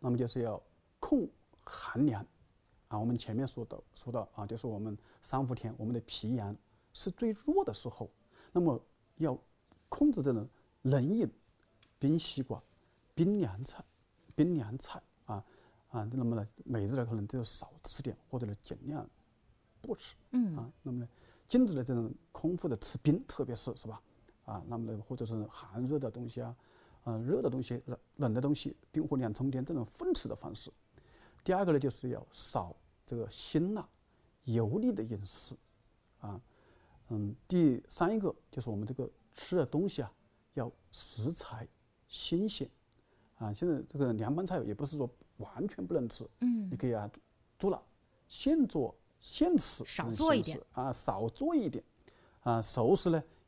那么就是要控寒凉啊。我们前面说到啊，就是我们3伏天，我们的脾阳是最弱的时候，那么要控制这种冷饮、冰西瓜、冰凉菜啊，那么呢，每日呢可能就少吃点，或者呢尽量不吃。那么呢，禁止的这种空腹的吃冰，特别是吧？那么呢，或者是寒热的东西热的东西、冷的东西，冰火两重天这种分吃的方式。第二个呢，就是要少这个辛辣、油腻的饮食第三一个就是我们这个吃的东西要食材新鲜现在这个凉拌菜也不是说完全不能吃，你可以做了现做现吃， 少做一点少做一点熟食呢